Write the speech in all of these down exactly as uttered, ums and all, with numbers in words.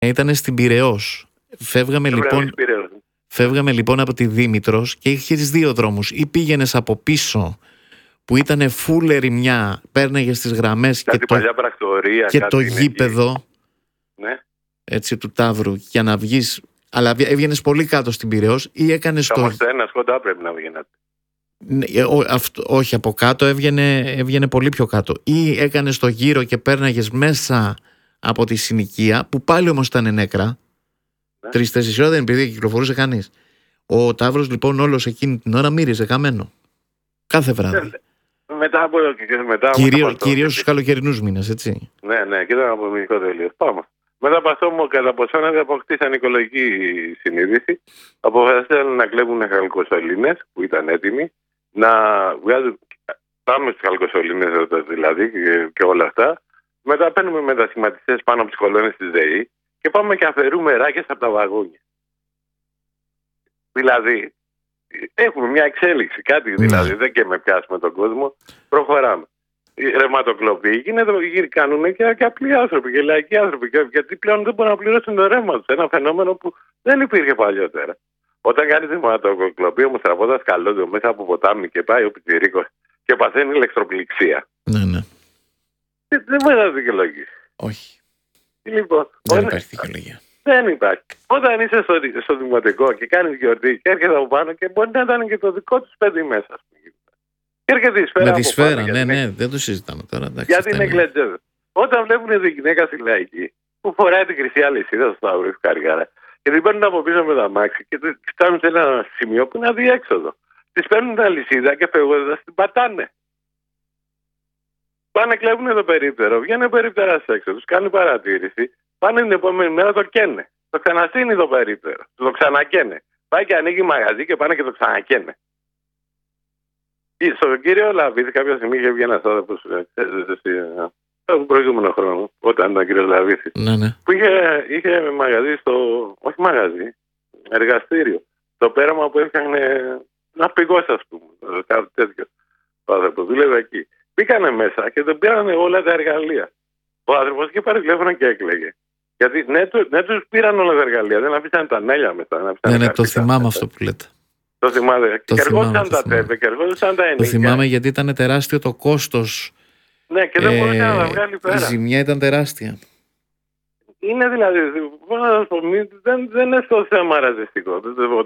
Ήταν στην Πειραιώς. Φεύγαμε λοιπόν, φεύγαμε λοιπόν από τη Δήμητρος και είχες δύο δρόμους. Ή πήγαινες από πίσω που ήταν φουλ ερημιά, πέρναγες τις γραμμές κάτι και το, παλιά πρακτορία, και κάτι το γήπεδο, ναι. έτσι, του Ταύρου, για να βγεις, αλλά έβγαινες πολύ κάτω στην Πειραιώς ή έκανες το... Ένα κοντά πρέπει να βγαίνατε. Όχι, από κάτω έβγαινε, έβγαινε πολύ πιο κάτω. Ή έκανες το γύρο και πέρναγες μέσα από τη συνοικία, που πάλι όμως ήταν νέκρα. Ναι. Τρεις-τέσσερις ώρα δεν υπήρχε, κυκλοφορούσε κανείς. Ο Ταύρος λοιπόν όλος εκείνη την ώρα μύριζε καμένο. Κάθε βράδυ. Μετά από. Μετά κυρίως κυρίως στους καλοκαιρινούς μήνες, έτσι. Ναι, ναι, και ήταν από μικρό τελείω. Πάμε. Μετά από αυτό μου κατά ποσόνα αποκτήσαν οικολογική συνείδηση. Αποφάσισαν να κλέβουν χαλκοσωλήνες που ήταν έτοιμοι. Να βγάζουν. Πάμε στις χαλκοσωλήνες δηλαδή και, και όλα αυτά. Μετά παίρνουμε μετασχηματιστές πάνω από τις κολόνες της ΔΕΗ και πάμε και αφαιρούμε ράκες από τα βαγόνια. Δηλαδή, έχουμε μια εξέλιξη, κάτι δηλαδή, δεν και με πιάσουμε τον κόσμο, προχωράμε. Η ρευματοκλοπή γίνεται, κάνουν και, και απλοί άνθρωποι και λαϊκοί άνθρωποι, και, γιατί πλέον δεν μπορούν να πληρώσουν το ρεύμα τους. Ένα φαινόμενο που δεν υπήρχε παλιότερα. Όταν κάνει ρευματοκλοπή, όμως τραβώντας καλώδιο μέσα από ποτάμι και πάει ο πιτσιρίκος και παθαίνει ηλεκτροπληξία. Ναι, ναι. Δεν μπορεί να δικαιολογήσει. Όχι. Λοιπόν, δεν όταν... υπάρχει δικαιολογία. Δεν υπάρχει. Όταν είσαι στο, στο δημοτικό και κάνεις γιορτή και έρχεται από πάνω και μπορεί να ήταν και το δικό τους παιδί μέσα. Και έρχεται η σφαίρα. Με τη σφαίρα, ναι, ναι, δεν το συζητάμε τώρα. Εντάξει, γιατί είναι κλετζέδες. Όταν βλέπουν την γυναίκα στη λαϊκή που φοράει την χρυσή αλυσίδα στο Σταυρό Καριάρα και την παίρνουν από πίσω με τα μάξι και φτάνουν σε ένα σημείο που είναι αδιέξοδο. Τη παίρνουν την αλυσίδα και φεύγοντας την πατάνε. Πάνε κλέβουν το περίπτερο, βγαίνουν περίπτερα έξω, τους κάνουν παρατήρηση, πάνε την επόμενη μέρα το καίνε. Το ξαναστείνει το περίπτερο, το ξανακαίνε. Πάει και ανοίγει μαγαζί και πάνε και το ξανακαίνε. Στον κύριο Λαβίθη, κάποια στιγμή είχε βγει ένας άνθρωπος τον προηγούμενο χρόνο, όταν ήταν ο κύριος Λαβίθης, ναι, ναι. που είχε, είχε μαγαζί στο. Όχι μαγαζί, εργαστήριο. Το πέραμα που έφτιαχνε ένα πηγός, ας πούμε. Κάτι τέτοιο. Ο άνθρωπος δούλευε εκεί. Μπήκανε μέσα και δεν πήρανε όλα τα εργαλεία. Ο άνθρωπος είχε πάρει τηλέφωνο και έκλαιγε. Γιατί ναι, του, ναι τους πήραν όλα τα εργαλεία, δεν αφήσαν τα νέλια μετά. Ναι, ναι, το θυμάμαι αυτό που λέτε. Το θυμάμαι. Και ερχόντουσαν τα τέπε και ερχόντουσαν τα ενίκια. Το θυμάμαι γιατί ήταν τεράστιο το κόστος. Ναι, και δεν ε, μπορούσε να τα βγάλει πέρα. Η ζημιά ήταν τεράστια. Είναι δηλαδή, μπορώ να σας πω, δεν, δεν είναι στο θέμα ρατσιστικό.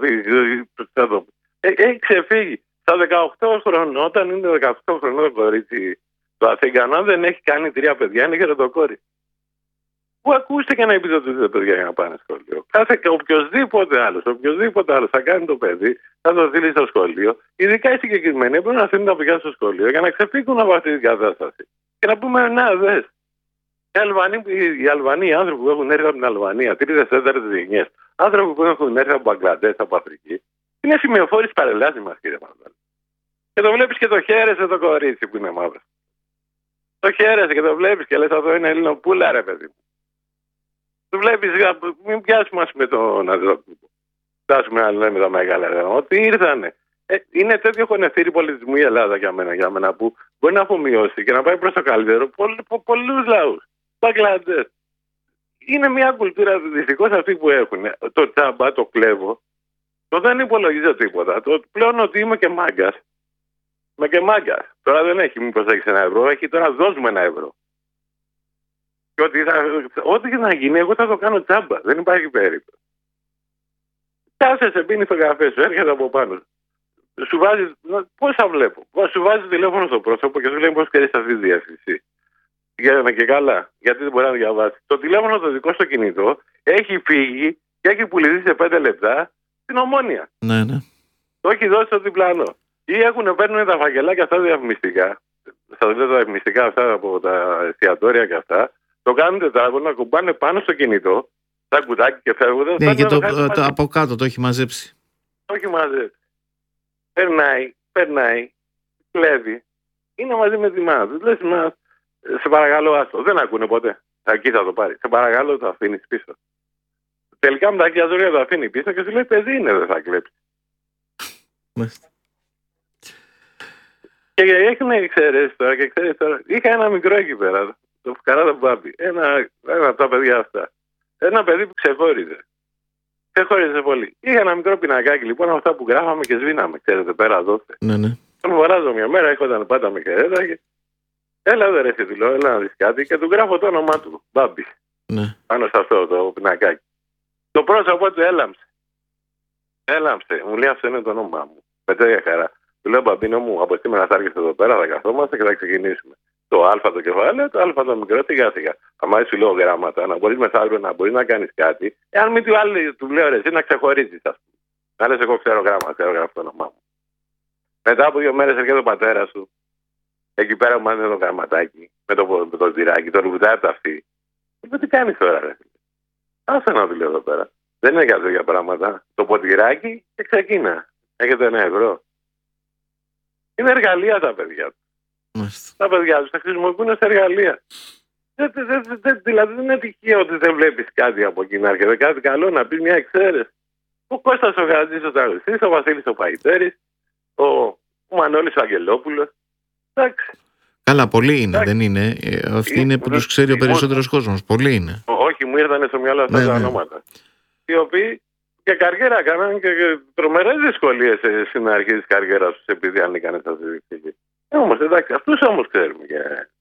Έχει ξεφύγει. Στα δεκαοκτώ χρονών, όταν είναι δεκαοκτώ χρονών το κορίτσι το Αθήγανο, δεν έχει κάνει τρία παιδιά, είναι γεροντοκόρη. Πού ακούστηκε να επιδοτούνται παιδιά για να πάνε σχολείο. Κάθε οποιοδήποτε άλλο, οποιοδήποτε άλλο θα κάνει το παιδί, θα το στείλει στο σχολείο. Ειδικά οι συγκεκριμένοι πρέπει να στείλουν τα παιδιά στο σχολείο για να ξεφύγουν από αυτή την κατάσταση. Και να πούμε, να δε. Οι Αλβανοί, οι Αλβανοί, οι άνθρωποι που έχουν έρθει από την Αλβανία, τρίτες, τέταρτες γενιές, άνθρωποι που έχουν έρθει από Μπαγκλαντές, από Αφρική, είναι σημειοφόροι παρελάτη μας, κύριε Μανδάλη. Και το βλέπεις και το χαίρεσαι το κορίτσι που είναι μαύρο. Το χαίρεσαι και το βλέπεις και λες αυτό είναι Ελληνοπούλα, ρε παιδί μου. Το βλέπεις, μην πιάσουμε ας πούμε τον Ανδρόπουλο. Πιάσουμε να λέμε τα μεγάλα ρε. Ότι ήρθανε. Ε, είναι τέτοιο χωνευτήρι πολιτισμού η Ελλάδα για μένα, για μένα που μπορεί να αφομοιώσει και να πάει προς το καλύτερο πολλ, πο, πολλούς λαούς. Μπαγκλαντές. Είναι μια κουλτούρα δυστυχώς αυτή που έχουν. Το τσάμπα, το κλέβω. Το δεν υπολογίζω τίποτα. Το πλέον ότι είμαι και μάγκας. Είμαι και μάγκας. Τώρα δεν έχει μήπως έχεις ένα ευρώ. Έχει τώρα δώσουμε ένα ευρώ. Και ό,τι, θα, ό,τι και να γίνει, εγώ θα το κάνω τσάμπα. Δεν υπάρχει περίπτωση. Κάθεσαι, πίνει το καφέ σου, έρχεται από πάνω. Σου βάζει. Πώς θα βλέπω. Σου βάζει τηλέφωνο στο πρόσωπο και σου λέει πώς ξέρεις αυτή τη διεύθυνση. Για και καλά. Γιατί δεν μπορεί να διαβάσει. Το τηλέφωνο το δικό στο κινητό έχει φύγει και έχει πουληθεί σε πέντε λεπτά στην Ομόνια. Ναι, ναι. Το έχει δώσει στο διπλανό. Ή έχουν παίρνουν τα φακελάκια αυτά διαφημιστικά. Σα λέω τα διαφημιστικά αυτά από τα εστιατόρια και αυτά. Το κάνουν τετράγωνο, κουμπάνε πάνω στο κινητό, τα κουτάκι και φεύγουν. Ναι, και το, το, το από κάτω το έχει μαζέψει. Το έχει μαζέψει. Περνάει, περνάει, κλέβει. Είναι μαζί με τη μάνα του. Λες, μα, σε παρακαλώ, άστο. Δεν ακούνε ποτέ. Εκεί θα το πάρει. Σε παρακαλώ, το αφήνει πίσω. Τελικά με τα χιλιάδια το αφήνει πίσω και σου λέει: παιδί είναι, δεν θα κλέψει. Και έχουν εξαιρέσει τώρα και εξαιρέσει τώρα. Είχα ένα μικρό εκεί πέρα. Το φουκαρά το μπάμπι. Ένα, ένα από τα παιδιά αυτά. Ένα παιδί που ξεχώριζε. Ξεχώριζε πολύ. Είχα ένα μικρό πινακάκι λοιπόν, αυτά που γράφαμε και σβήναμε. Ξέρετε, πέρα δόθε. Ναι, ναι. Τον βαράζω μια μέρα, έρχονταν πάντα με χαιρέταγε. Έλα δε ρε εσύ, του λέω, έλα να δεις κάτι και του γράφω το όνομά του. Μπάμπη. Ναι. Πάνω σε αυτό το πινακάκι. Το πρόσωπό του έλαμψε. Έλαμψε. Μου λέει αυτό είναι το όνομά μου. Με τέτοια χαρά. Του λέω Μπαμπίνο μου, από σήμερα θα έρχεσαι εδώ πέρα, θα καθόμαστε και θα ξεκινήσουμε. Το Α το κεφάλαιο, το Α το μικρό, σιγά σιγά. Αν σου λέω γράμματα, να μπορεί μεθαύριο να μπορεί να κάνει κάτι, εάν μην του άλλου του λέω ρε, εσύ να ξεχωρίζει, α πούμε. Να λε, εγώ ξέρω γράμματα, ξέρω γράφω το όνομά μου. Μετά από δύο μέρε έρχεται ο πατέρα σου, εκεί πέρα μου μάθει το γραμματάκι, με το, με το ζυράκι, το ρουβουτάει από τα αυτή. Είπε τι κάνει τώρα, ρε. Άσε να του λέω εδώ πέρα. Δεν είναι για τέτοια πράγματα. Το ποτηράκι και ξεκίνα. Έχετε ένα ευρώ. Είναι εργαλεία τα παιδιά του. Μάλιστα. Τα παιδιά του τα χρησιμοποιούν σε εργαλεία. Δεν, δεν, δεν, δηλαδή δεν είναι τυχαίο ότι δεν βλέπει κάτι από εκεί να έρχεται. Κάτι καλό να πει μια εξαίρεση. Ο Κώστας ο Γατζής ο τραγουδιστής, ο Βασίλης ο Παϊτέρης, ο, ο Μανώλης ο Αγγελόπουλος. Εντάξει. Καλά, πολλοί είναι, Εντάξει. δεν είναι. Ε, αυτοί είναι που τους ξέρει ο περισσότερος κόσμος. Πολλοί είναι. Όχι, μου ήρθαν στο μυαλό αυτά Ναι, τα ναι. ονόματα. Οι οποίοι και καριέρα έκαναν και, και τρομερές δυσκολίες στην αρχή της καριέρας τους επειδή ανήκαν σε αυτή τη δυσκολία. Ε, όμως εντάξει, αυτούς όμως ξέρουμε. Και...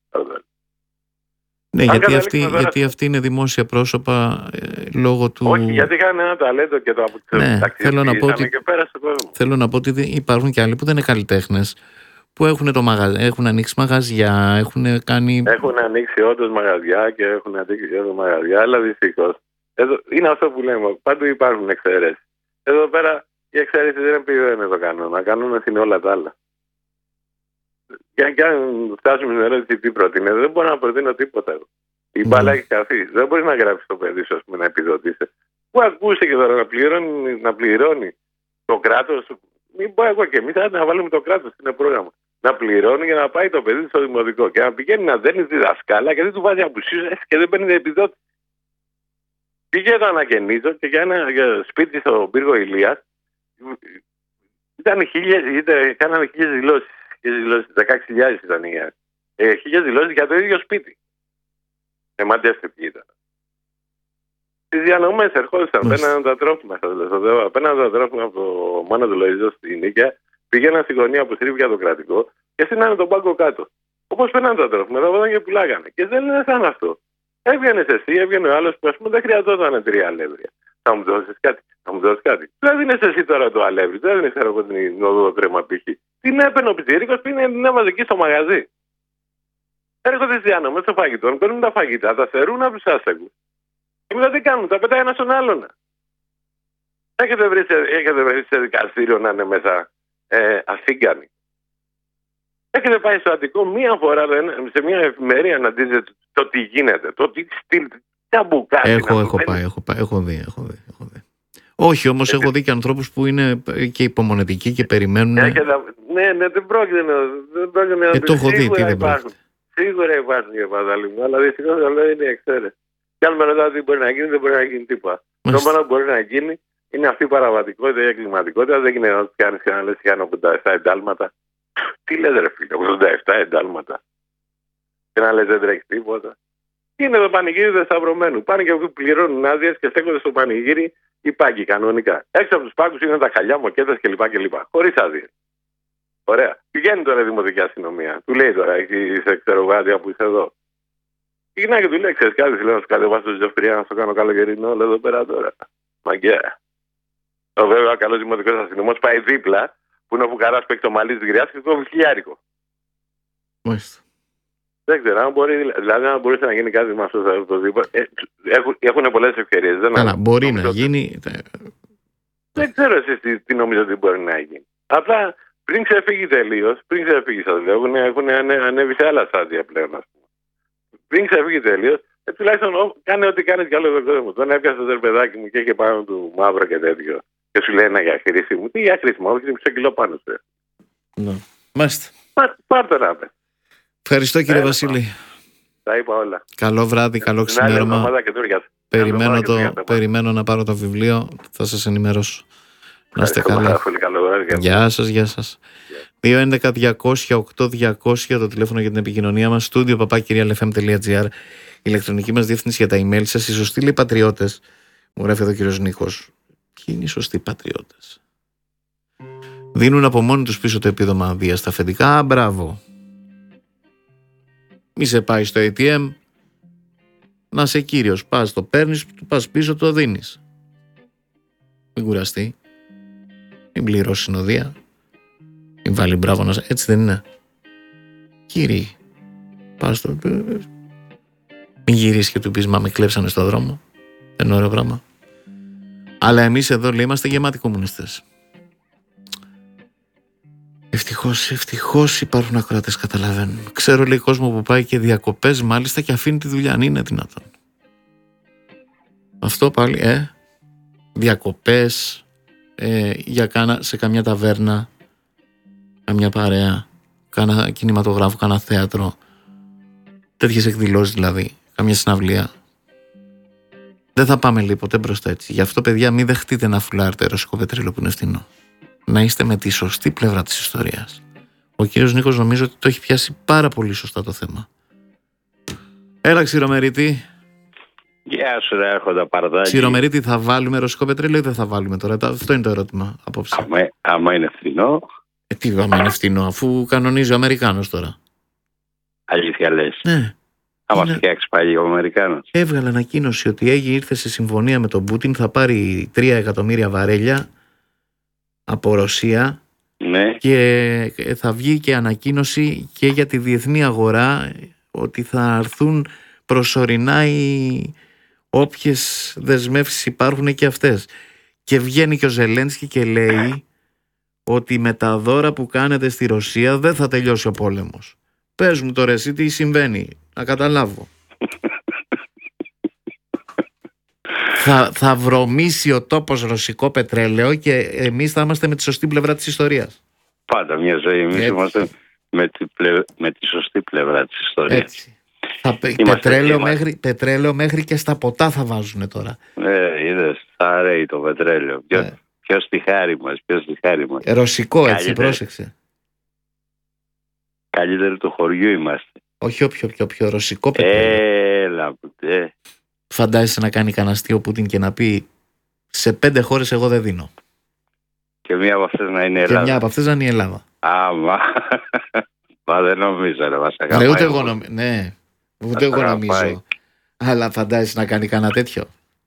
Ναι, Αν γιατί καταλήξουμε αυτοί, τώρα- γιατί αυτοί είναι δημόσια πρόσωπα ε, λόγω του... Όχι, γιατί είχαν ένα ταλέντο και το Ναι, θέλω να πω ότι- και πέρασε ο κόσμο. Θέλω να πω ότι δεν- υπάρχουν και άλλοι που δεν είναι καλλιτέχνες, που έχουν, το μαγα... έχουν ανοίξει μαγαζιά, έχουν κάνει... Έχουν ανοίξει όντως μαγαζιά και έχουν ανοίξει όντως μαγαζιά, αλλά δυστυχώς. Εδώ, είναι αυτό που λέμε, παντού υπάρχουν εξαιρέσεις. Εδώ πέρα οι εξαιρέσεις δεν είναι το κανόνα, κανόνα είναι όλα τα άλλα. Και, και αν φτάσουμε στην ερώτηση τι προτείνει, δεν μπορώ να προτείνω τίποτα. Εγώ. Η μπάλα έχει καθίσει. Δεν μπορεί να γράψει το παιδί σου, ας πούμε, να επιδοτήσει. Πού ακούστε και τώρα να πληρώνει, να πληρώνει το κράτος. Μην πω εγώ και εμεί, να βάλουμε το κράτος στην πρόγραμμα. Να πληρώνει για να πάει το παιδί στο δημοτικό και να πηγαίνει να δένει διδασκάλα και δεν του βάζει απουσίες και δεν παίρνει επιδότηση. Πήγε το ανακαινίζω και για ένα για σπίτι στο πύργο Ηλίας ήταν χίλιες, ήταν, κάναμε χίλιες δηλώσεις. δεκαέξι χιλιάδες ήταν οι ε, χίλιες δηλώσεις για το ίδιο σπίτι. Εμαντεύστε ποιοι ήταν. Στις διανομές ερχόντουσαν, παίρνανε τα τρόφιμα στα Δελεσοδεύα, παίρνανε τα τρόφιμα από το Μάνο του Λοϊζό στην Νίκαια, πηγαίναν στη γωνία που στρίβει για το κρατικό και στείνανε τον πάγκο κάτω. Όπως παίρνανε τα τρόφιμα, τα βάζανε και πουλάγανε. Και δεν είναι σαν αυτό. Έβγαινε εσύ, έβγαινε ο άλλος που ας πούμε δεν χρειαζόταν τρία αλεύρια. Θα μου δώσεις κάτι, θα μου δώσεις κάτι. Δεν δίνεις εσύ τώρα το αλεύρι, δεν δίνεις εγώ την οδό τρέμα π.χ. Την έπαιρνε ο πιτσιρίκος, την έβαζε εκεί στο μαγαζί. Έρχονται στις διανομές των φαγητών, παίρνουν τα φαγητά, τα στερούν από τους άστεγους. Και μετά τι κάνουν, τα πετάει ένα στον άλλον. Έχετε βρει σε, έχετε βρει σε δικαστήριο να είναι μέσα ε, ασύγκανοι. Έχετε πάει στο Αττικό μία φορά σε μια εφημερία να δείτε το τι γίνεται, το τι στυλ, τα μπουκάτι. Έχω, έχω πάει, έχω πάει, έχω δει, έχω δει. Έχω δει. Όχι, όμως έχω δει και ανθρώπους που είναι και υπομονετικοί και περιμένουν. Έχετε, ναι, ναι, δεν πρόκειται να δεν πρόκειται να ε, το έχω δει, τι δεν υπάρχουν. Σίγουρα υπάρχουν και πανταλήμου, αλλά δυστυχώς όλα είναι εξαίρεση. Κι αν με ρωτάτε τι μπορεί να γίνει, δεν μπορεί να γίνει τίποτα. Το μόνο που μπορεί να γίνει είναι αυτή η παραβατικότητα, η εγκληματικότητα. Δεν γίνεται να κάνει και να λε: είχαν ογδόντα επτά εντάλματα. Τι λες ρε φίλε, ογδόντα επτά εντάλματα. Και να λες δεν τρέχει τίποτα. Είναι το πανηγύρι του σταυρωμένου. Πάνε και αυτοί που πληρώνουν άδειες και στέκονται στο πανηγύρι οι πάγκοι κανονικά. Έξω από του πάγκους είναι τα χαλιά, μοκέτες κλπ. κλπ. Χωρίς άδειες. Ωραία. Πηγαίνει τώρα η δημοτική αστυνομία. Του λέει τώρα: είσαι ξερογάτια που είσαι εδώ. Πηγαίνει και του λέει: ξέρεις κάτι, λέω να σου κατεβάσω τη Ζωφριά, να σου κάνω καλοκαιρινό, όλο εδώ πέρα τώρα. Μαγκαία. Το βέβαια ο καλός δημοτικός αστυνομός πάει δίπλα, που είναι ο Φουκαράς που έχει το μαλλί της γριάς και το χιλιάρικο. Μάλιστα. Δεν ξέρω, αν μπορεί, δηλαδή αν μπορούσε να γίνει κάτι με αυτό το δίπλα. Ε, έχουν, έχουν πολλές ευκαιρίες. Δεν Καλά, μπορεί νομίζω, να γίνει. Δεν ξέρω εσείς τι, τι νομίζω ότι μπορεί να γίνει. Απλά πριν ξεφύγει τελείως, πριν ξεφύγει σας λέω, έχουν, έχουν ανέβει σε άλλα στάδια πλέον, ας πούμε. Πριν ξεφύγει τελείως, ε, τουλάχιστον κάνε ό,τι κάνει κι άλλο τον κόσμο. Τον έπιασε το παιδάκι μου και είχε πάνω του μαύρο και τέτοιο. Και σου λέει ένα για χρήση μου. Τι για χρήση μου, όχι μισό κιλό πάνω σου. Ναι. Μάλιστα. Πάρ' το να πες. Ευχαριστώ κύριε Έλα, Βασίλη. Τα είπα όλα. Καλό βράδυ, καλό ξημέρωμα. Περιμένω, περιμένω, το, περιμένω να πάρω το βιβλίο, θα σας ενημερώσω. Να είστε καλά. Γεια σας, γεια σας. δύο έντεκα διακόσια οκτώ διακόσια το τηλέφωνο για την επικοινωνία μας. Στούντιο παπάκι ελ εφ εμ τελεία τζι άρ. Ηλεκτρονική μας διεύθυνση για τα email σας. Οι σωστοί λέει πατριώτες. Μου γράφει εδώ ο κύριος Νίκος. Ποιοι είναι οι σωστοί πατριώτες? Δίνουν από μόνοι τους πίσω το επίδομα βία στα αφεντικά. Μπράβο. Μη σε πάει στο έι τι εμ. Να είσαι κύριος. Πας το παίρνεις, πας πίσω το δίνεις. Μην κουραστεί. Μην πληρώσει συνοδεία. Μην βάλει μπράβο να... Έτσι δεν είναι? Κύριοι. Πας το... Μην γυρίσεις και του πεις μα με κλέψανε στο δρόμο. Δεν είναι ωραίο πράγμα? Αλλά εμείς εδώ λέει είμαστε γεμάτοι κομμουνιστές. Ευτυχώς, ευτυχώς υπάρχουν ακροατές, καταλαβαίνουν. Ξέρω λέει κόσμο που πάει και διακοπές μάλιστα και αφήνει τη δουλειά, αν είναι δυνατόν. Αυτό πάλι, ε, διακοπές, ε, για κάνα, σε καμιά ταβέρνα, καμιά παρέα, κάνα κινηματογράφο, κάνα θέατρο, τέτοιες εκδηλώσεις δηλαδή, καμιά συναυλία. Δεν θα πάμε λέει ποτέ μπροστά έτσι. Γι' αυτό παιδιά μην δεχτείτε να φουλάρετε ρωσικό πετρέλαιο που είναι φθηνό. Να είστε με τη σωστή πλευρά της ιστορίας. Ο κύριος Νίκος νομίζω ότι το έχει πιάσει πάρα πολύ σωστά το θέμα. Έλα Ξηρομερίτη. Γεια σου ρε Άρχοντα Παρδάκη. Ξηρομερίτη, θα βάλουμε ρωσικό πετρέλαιο ή δεν θα βάλουμε τώρα? Αυτό είναι το ερώτημα απόψε. Άμα, άμα είναι φθηνό. Ε, τι άμα είναι φθηνό, αφού κανονίζει ο Αμερικάνος τώρα. Αλήθεια λες? Ναι. Άμα είναι... φτιάξει πάλι ο Αμερικάνος. Έβγαλε ανακοίνωση ότι έγινε, ήρθε σε συμφωνία με τον Πούτιν, θα πάρει τρία εκατομμύρια βαρέλια από Ρωσία. Ναι. Και θα βγει και ανακοίνωση και για τη διεθνή αγορά ότι θα έρθουν προσωρινά οι όποιες δεσμεύσεις υπάρχουν και αυτές. Και βγαίνει και ο Ζελένσκι και λέει ότι με τα δώρα που κάνετε στη Ρωσία δεν θα τελειώσει ο πόλεμος. Πες μου τώρα εσύ τι συμβαίνει, να καταλάβω. θα, θα βρωμίσει ο τόπος ρωσικό πετρέλαιο και εμείς θα είμαστε με τη σωστή πλευρά της ιστορίας. Πάντα μια ζωή εμείς Έτσι. είμαστε με τη, πλε... με τη σωστή πλευρά της ιστορίας. Έτσι. Θα... Πετρέλαιο, μέχρι... πετρέλαιο μέχρι και στα ποτά θα βάζουν τώρα. Ε, είδες, θα ρέει το πετρέλαιο. Ποιος, ε. ποιος στη χάρη μας, ποιος στη χάρη μας. Ρωσικό έτσι, καλύτερη... πρόσεξε. Καλύτερο του χωριού είμαστε. Όχι όποιο πιο, πιο ρωσικό πετρέλαιο. Έλα, ε. Φαντάζεσαι να κάνει κανένα αστείο ο Πούτιν και να πει σε πέντε χώρες εγώ δεν δίνω. Και μία από αυτές να είναι η Ελλάδα. Και μία από αυτές να είναι η Ελλάδα. Άμα. Μα δεν νομίζω ρε, μας αγαπάει. Ρε, ούτε εγώ νομίζω. Ναι, ούτε εγώ νομίζω. Αλλά φαντάζεσαι να κάνει κανένα τέτοιο?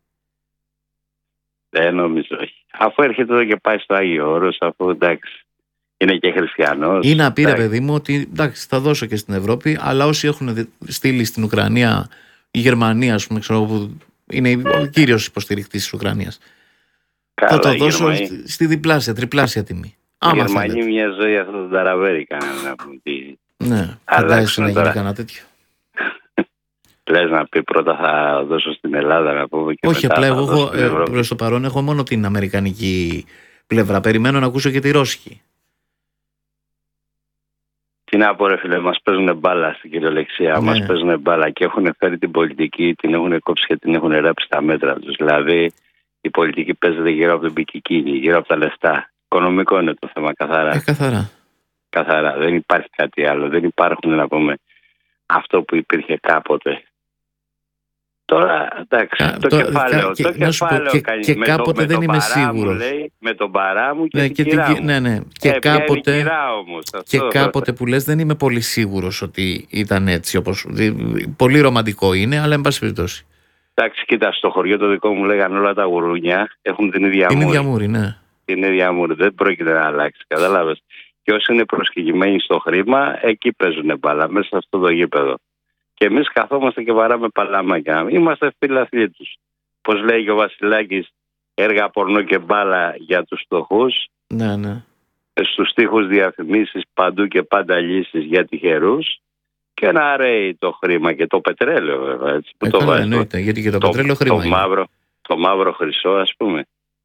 Δεν νομίζω, όχι. Αφού έρχεται εδώ και πάει στο Άγιο Όρος, αφού εντάξει. Είναι και χριστιανός. Είναι να πει ρε παιδί μου ότι εντάξει θα δώσω και στην Ευρώπη, αλλά όσοι έχουν στείλει στην Ουκρανία, η Γερμανία ας πούμε, ξέρω, που είναι ο κύριος υποστηρικτής της Ουκρανίας, καλά, θα το δώσω Γερμανία... στη διπλάσια, τριπλάσια τιμή. Η Γερμανία μια ζωή αυτό το ταραβέρι κανένα να πούμε τι. Ναι, φαντάζεσαι να γίνει κανένα τέτοιο. Λες να πει πρώτα θα δώσω στην Ελλάδα να πούμε και όχι, μετά απλά θα εγώ ε, προς το παρόν έχω μόνο την αμερικανική πλευρά. Περιμένω να ακούσω και τη ρώσικη. Τι να πω ρε φίλε, μας παίζουν μπάλα στην κυριολεξία, ναι. Μας παίζουν μπάλα και έχουν φέρει την πολιτική, την έχουν κόψει και την έχουν ράψει στα μέτρα τους. Δηλαδή η πολιτική παίζεται γύρω από την πικικίνη, γύρω από τα λεφτά. Οικονομικό είναι το θέμα, καθαρά. Ε, καθαρά. Καθαρά, δεν υπάρχει κάτι άλλο, δεν υπάρχουν να πούμε αυτό που υπήρχε κάποτε. Τώρα, εντάξει, Α, το, το κεφάλαιο, και, το κεφάλαιο και, κάνει, και με κάποτε το, δεν με είμαι σίγουρος. Λέει, με τον παρά μου και, ναι, την και κυρά την, μου. ναι, ναι. Και, ε, κάποτε, όμως, και κάποτε που λες δεν είμαι πολύ σίγουρος ότι ήταν έτσι. Όπως, πολύ ρομαντικό είναι, αλλά εν πάση περιπτώσει. Εντάξει, κοίτα, στο χωριό το δικό μου λέγανε όλα τα γουρούνια έχουν την ίδια μούρη. Την ίδια μούρη, ναι. Την ίδια μούρη, δεν πρόκειται να αλλάξει, κατάλαβες. Και όσοι είναι προσκυγημένοι στο χρήμα, εκεί παίζουν μπάλα, μέσα σε αυτό το γήπεδο. Και εμείς καθόμαστε και βαράμε παλάμακια. Είμαστε φιλαθλοί τους. Πώς λέει και ο Βασιλάκης, έργα πορνό και μπάλα για τους φτωχούς. Ναι, ναι. Στους τοίχους διαφημίσεις παντού και πάντα λύσεις για τυχερούς. Και να ρέει το χρήμα και το πετρέλαιο, βέβαια. Έτσι, που ε, το καλά, βάζει, εννοείται, γιατί και το, το πετρέλαιο χρήμα το μαύρο, το μαύρο χρυσό, ας πούμε.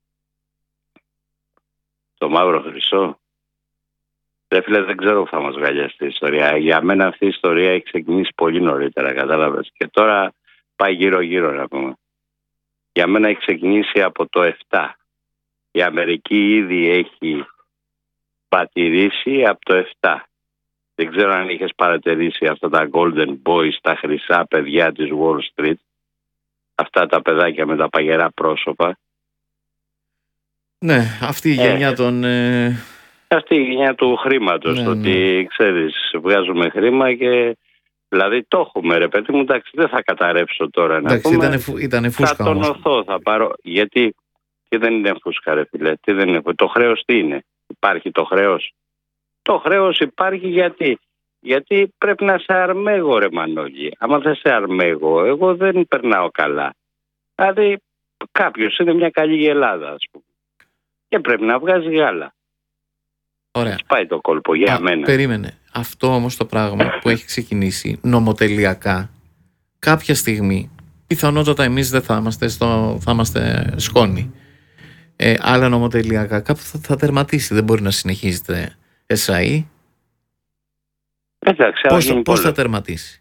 Το μαύρο χρυσό. Δεν φίλε, δεν ξέρω που θα μας βγάλει αυτή η ιστορία. Για μένα αυτή η ιστορία έχει ξεκινήσει πολύ νωρίτερα, κατάλαβες. Και τώρα πάει γύρω-γύρω να πούμε. Για μένα έχει ξεκινήσει από το επτά. Η Αμερική ήδη έχει πατηρήσει από το επτά. Δεν ξέρω αν είχες παρατηρήσει αυτά τα golden boys, τα χρυσά παιδιά της Wall Street. Αυτά τα παιδάκια με τα παγερά πρόσωπα. Ναι, αυτή η γενιά ε, των... Ε... Αυτή η γενιά του χρήματος, ναι, ότι ναι. ξέρεις, βγάζουμε χρήμα και... Δηλαδή το έχουμε ρε παιδί μου, εντάξει, δεν θα καταρρεύσω τώρα. Εντάξει, ήταν, ήταν φούσκα. Θα τονωθώ, θα πάρω, γιατί και δεν είναι φούσκα ρε φίλε, τι δεν είναι, το χρέος τι είναι, υπάρχει το χρέος. Το χρέος υπάρχει γιατί, γιατί πρέπει να σε αρμέγω ρε Μανώλη, άμα δεν σε αρμέγω, εγώ δεν περνάω καλά. Δηλαδή κάποιος είναι μια καλή Ελλάδα ας πούμε και πρέπει να βγάζει γάλα. Ωραία. Πάει το κόλπο για Α, μένα. Περίμενε. Αυτό όμως το πράγμα που έχει ξεκινήσει νομοτελειακά, κάποια στιγμή, πιθανότατα εμείς δεν θα είμαστε, στο, θα είμαστε σκόνη. Ε, αλλά νομοτελειακά κάπου θα, θα τερματίσει. Δεν μπορεί να συνεχίζεται ΕΣΑΗ. Εντάξει, πώς, πώς θα τερματίσει?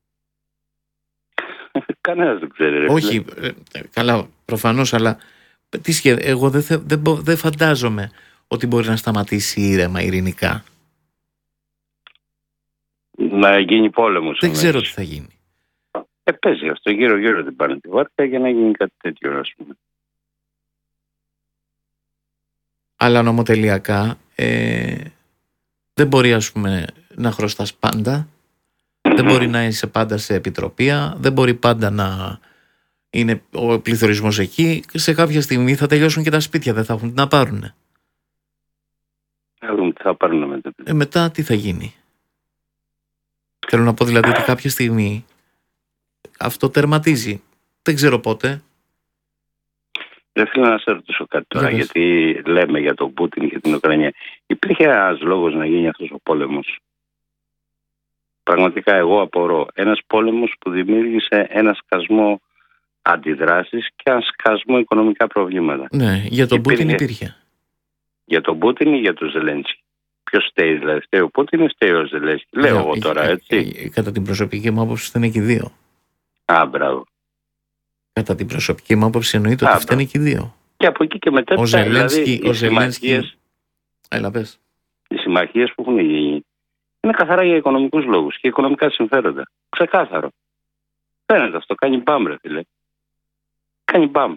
Κανένας δεν ξέρει. Ρε, όχι, ε, καλά, προφανώς, αλλά τι σχε... εγώ δεν, θε, δεν, δεν φαντάζομαι ότι μπορεί να σταματήσει ήρεμα, ειρηνικά. Να γίνει πόλεμος. Δεν ξέρω τι θα γίνει. Ε, παίζει αυτό, γύρω γύρω την πάνε τη βάρκα για να γίνει κάτι τέτοιο, ας πούμε. Αλλά νομοτελειακά ε, δεν μπορεί, ας πούμε, να χρωστάς πάντα. Δεν μπορεί να είσαι πάντα σε επιτροπία. Δεν μπορεί πάντα να είναι ο πληθωρισμός εκεί. Σε κάποια στιγμή θα τελειώσουν και τα σπίτια. Δεν θα έχουν τι να πάρουνε. Θα δούμε τι θα πάρουν μετά. Ε, μετά τι θα γίνει? Θέλω να πω δηλαδή ότι κάποια στιγμή αυτό τερματίζει. Δεν ξέρω πότε. Δεν θέλω να σε ρωτήσω κάτι τώρα, για γιατί λέμε για τον Πούτιν και την Ουκρανία. Υπήρχε ένας λόγος να γίνει αυτός ο πόλεμος? Πραγματικά εγώ απορώ. Ένας πόλεμος που δημιούργησε ένα σκασμό αντιδράσεις και ένα σκασμό οικονομικά προβλήματα. Ναι, για τον υπήρχε... Πούτιν υπήρχε. Για τον Πούτιν ή για τον Ζελένσκι? Ποιος φταίει, δηλαδή? Φταίει ο Πούτιν ή φταίει ο Ζελένσκι? Λέω εγώ τώρα, έτσι. Κατά την προσωπική μου άποψη φταίνε και οι δύο. Α, μπράβο. Κατά την προσωπική μου άποψη εννοείται ότι φταίνε και οι δύο. Και από εκεί και μετά, ο Ζελένσκι, δηλαδή, ο Ζελένσκι... Έλα, πες. Οι συμμαχίες που έχουν γίνει είναι καθαρά για οικονομικούς λόγους και οικονομικά συμφέροντα. Ξεκάθαρο. Φαίνεται αυτό. Κάνει μπαμ, ρε φίλε. Κάνει μπαμ.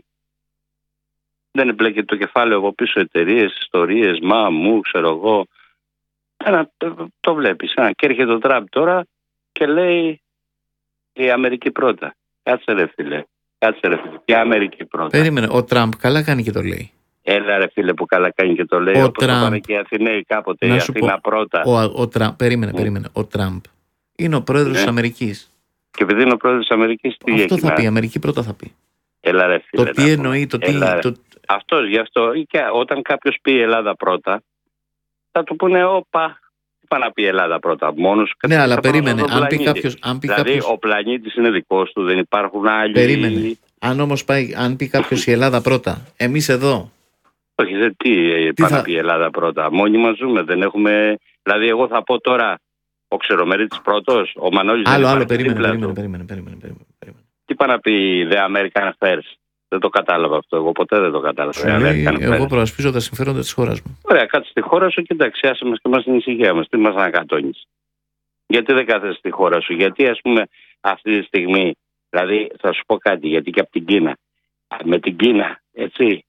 Δεν εμπλέκεται το κεφάλαιο από πίσω εταιρείες, ιστορίες, μα, μου, ξέρω εγώ. Ένα, το, το βλέπεις. Ένα, και έρχεται ο Τραμπ τώρα και λέει η Αμερική πρώτα. Κάτσε ρε φίλε. Κάτσε ρε φίλε. Και Αμερική πρώτα. Περίμενε. Ο Τραμπ καλά κάνει και το λέει. Έλα ρε φίλε που καλά κάνει και το λέει. Ο όπως Τραμπ, το πάνε και οι Αθηναίοι κάποτε. Η Αθήνα πω, πρώτα. Ο, ο Τραμπ, περίμενε, mm. περίμενε. Ο Τραμπ είναι ο πρόεδρος ναι. της Αμερικής. Και επειδή είναι ο πρόεδρος της Αμερικής, τι αυτό έχει, θα πει. Η Αμερική πρώτα θα πει. Έλα ρε φίλε. Το τι εννοεί, το τι... Το... Αυτός γι' αυτό. Και όταν κάποιος πει Ελλάδα πρώτα, θα του πούνε όπα. Τι πάει να πει Ελλάδα πρώτα, μόνος? Ναι, αλλά περίμενε. Αν πει κάποιος, αν πει δηλαδή κάποιος... ο πλανήτης είναι δικός του, δεν υπάρχουν άλλοι. Περίμενε. Αν όμως πάει, αν πει κάποιος η Ελλάδα πρώτα, εμείς εδώ. Όχι, δεν τι, τι πάει θα... να πει η Ελλάδα πρώτα. Μόνοι μας ζούμε, δεν έχουμε. Δηλαδή, εγώ θα πω τώρα ο Ξερομερίτης πρώτος, ο Μανώλης. Άλλο, άλλο, περίμενε, περίμενε, περίμενε, περίμενε, περίμενε. Τι πάει να πει The American Affairs? Δεν το κατάλαβα αυτό. Εγώ ποτέ δεν το κατάλαβα. Λέει, εγώ προασπίζω τα συμφέροντα της χώρας μου. Ωραία, κάτσε στη χώρα σου και εντάξει, άσε μας και μας την ησυχία μας. Τι μας ανακατώνεις? Γιατί δεν κάθεσαι στη χώρα σου? Γιατί ας πούμε αυτή τη στιγμή, δηλαδή θα σου πω κάτι, γιατί και από την Κίνα. Με την Κίνα, έτσι.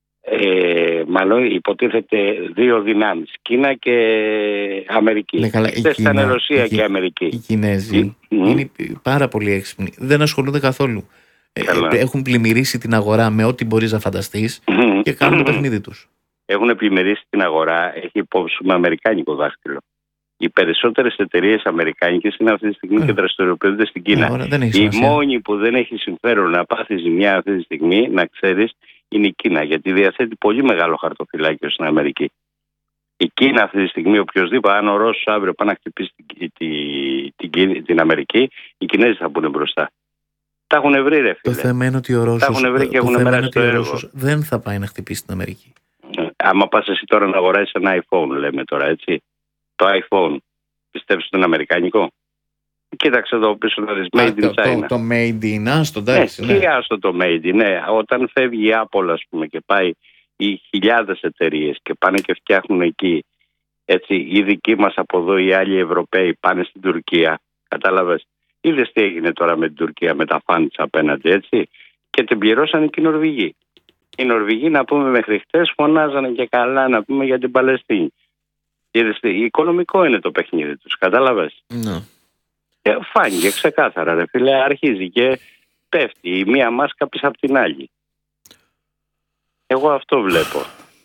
Ε, μάλλον υποτίθεται δύο δυνάμεις, Κίνα και Αμερική. Ναι, καλά, Χθες ήταν Ρωσία η, και Αμερική. Οι Κινέζοι mm. είναι πάρα πολύ έξυπνοι. Δεν ασχολούνται καθόλου. Ε, έχουν πλημμυρίσει την αγορά με ό,τι μπορείς να φανταστείς mm. και κάνουν το παιχνίδι τους. Έχουν πλημμυρίσει την αγορά, έχει υπόψη με αμερικάνικο δάχτυλο. Οι περισσότερες εταιρείες αμερικάνικες είναι αυτή τη στιγμή mm. και δραστηριοποιούνται στην Κίνα. Yeah, η μόνη που δεν έχει συμφέρον να πάθει ζημιά αυτή τη στιγμή, να ξέρεις, είναι η Κίνα, γιατί διαθέτει πολύ μεγάλο χαρτοφυλάκιο στην Αμερική. Η Κίνα αυτή τη στιγμή, οποιοδήποτε, αν ο Ρώσος αύριο πάει να χτυπήσει την, την, την, την Αμερική, οι Κινέζοι θα μπουν μπροστά. Τα έχουν βρει, ρε φίλε. Το θέμα είναι ότι ο Ρώσος, Ρώσος δεν θα πάει να χτυπήσει την Αμερική. Άμα πας εσύ τώρα να αγοράσεις ένα iPhone, λέμε τώρα, έτσι. Το iPhone, πιστεύεις ότι είναι αμερικάνικο? Κοίταξε εδώ πίσω να δεις Made in το, China. Το, το Made in, άστο, εντάξει. Ναι, ναι. Και άστο το Made in, ναι. Όταν φεύγει η Apple, ας πούμε, και πάει οι χιλιάδες εταιρείες και πάνε και φτιάχνουν εκεί. Έτσι, οι δικοί μας από εδώ, οι άλλοι Ευρωπαίοι πάνε στην Τουρκία. Κατάλαβες. Είδες τι έγινε τώρα με την Τουρκία, με τα φαντς απέναντι, έτσι. Και την πληρώσανε και οι Νορβηγοί. Οι Νορβηγοί, να πούμε, μέχρι χτες φωνάζανε και καλά, να πούμε, για την Παλαιστίνη. Είδες τι, οικονομικό είναι το παιχνίδι τους, κατάλαβες. Ναι. Και φάνηκε ξεκάθαρα, ρε φίλε, αρχίζει και πέφτει η μία μάσκα πίσω από την άλλη. Εγώ αυτό βλέπω.